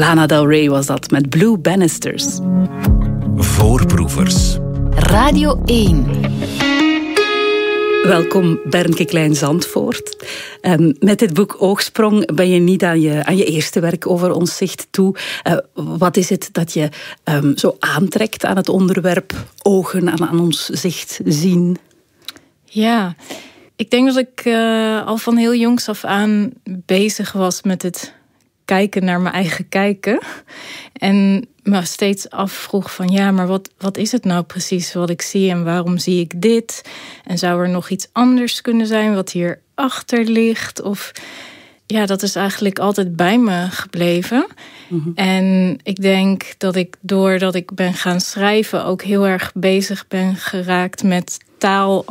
Lana Del Rey was dat met Blue Bannisters. Voorproevers. Radio 1. Welkom Bernke Klein-Zandvoort. Met dit boek Oogsprong ben je niet aan je eerste werk over ons zicht toe. Wat is het dat je zo aantrekt aan het onderwerp ogen, aan ons zicht zien? Ja, ik denk dat ik al van heel jongs af aan bezig was met het kijken naar mijn eigen kijken. En me steeds afvroeg van ja, maar wat is het nou precies wat ik zie en waarom zie ik dit? En zou er nog iets anders kunnen zijn wat hierachter ligt? Of ja, dat is eigenlijk altijd bij me gebleven. Mm-hmm. En ik denk dat ik doordat ik ben gaan schrijven ook heel erg bezig ben geraakt met taal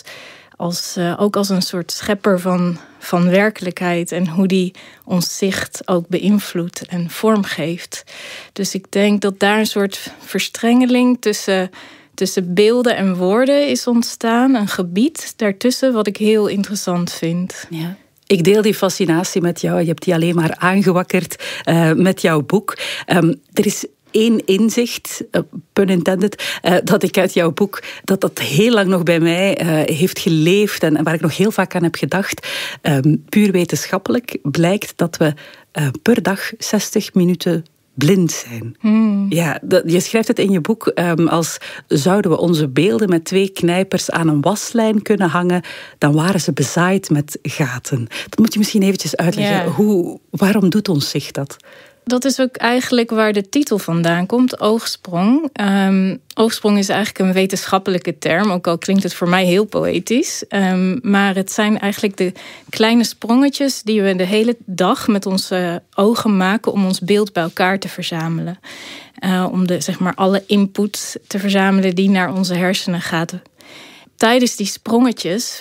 ook als een soort schepper van werkelijkheid en hoe die ons zicht ook beïnvloedt en vormgeeft. Dus ik denk dat daar een soort verstrengeling tussen beelden en woorden is ontstaan. Een gebied daartussen wat ik heel interessant vind. Ja. Ik deel die fascinatie met jou. Je hebt die alleen maar aangewakkerd met jouw boek. Er is één inzicht, pun intended, dat ik uit jouw boek, dat heel lang nog bij mij heeft geleefd en waar ik nog heel vaak aan heb gedacht. Puur wetenschappelijk blijkt dat we per dag 60 minuten blind zijn. Ja, je schrijft het in je boek als zouden we onze beelden met 2 knijpers aan een waslijn kunnen hangen, dan waren ze bezaaid met gaten. Dat moet je misschien eventjes uitleggen. Ja. Waarom doet ons zicht dat? Dat is ook eigenlijk waar de titel vandaan komt, oogsprong. Oogsprong is eigenlijk een wetenschappelijke term, ook al klinkt het voor mij heel poëtisch. Maar het zijn eigenlijk de kleine sprongetjes die we de hele dag met onze ogen maken om ons beeld bij elkaar te verzamelen. Om alle input te verzamelen die naar onze hersenen gaat. Tijdens die sprongetjes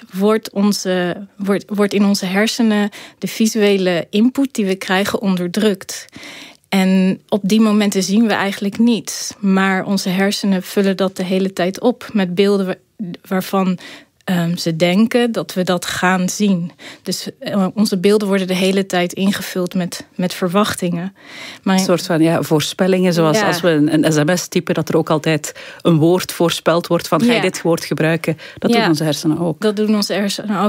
wordt in onze hersenen de visuele input die we krijgen onderdrukt. En op die momenten zien we eigenlijk niets. Maar onze hersenen vullen dat de hele tijd op met beelden waarvan ze denken dat we dat gaan zien. Dus onze beelden worden de hele tijd ingevuld met verwachtingen. Maar, een soort van voorspellingen, zoals als we een sms typen, dat er ook altijd een woord voorspeld wordt van ga je dit woord gebruiken. Dat doen onze hersenen ook. Dat doen onze hersenen ook.